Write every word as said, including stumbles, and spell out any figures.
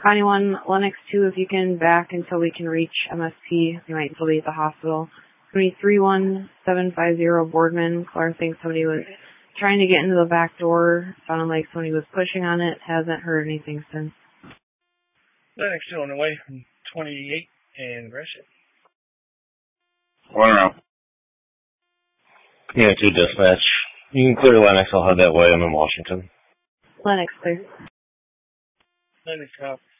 Connie one, Lennox two, if you can back until we can reach M S P. You might still be at the hospital. Three three one seven five zero Boardman. Claire thinks somebody was trying to get into the back door. Sounded like somebody was pushing on it. Hasn't heard anything since. Lennox two on the way from twenty-eight and Gresham. One around. Yeah, two dispatch. You can clear Lennox. I'll head that way. I'm in Washington. Lennox clear. Lennox cop.